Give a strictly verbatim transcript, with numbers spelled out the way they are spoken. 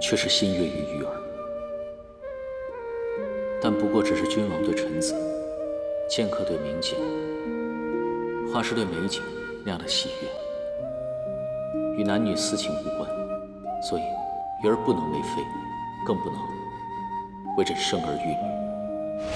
却是心悦于玉儿。但不过只是君王对臣子，剑客对名剑，画师对美景那样的喜悦，与男女私情无关。所以玉儿不能为妃，更不能为朕生儿育女。